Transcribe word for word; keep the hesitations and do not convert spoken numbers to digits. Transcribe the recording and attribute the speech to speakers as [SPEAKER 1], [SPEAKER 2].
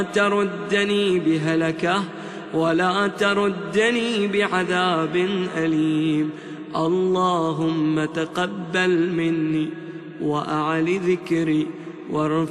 [SPEAKER 1] تردني بهلكة ولا تردني بعذاب أليم. اللهم تقبل مني وأعل ذكري وارفع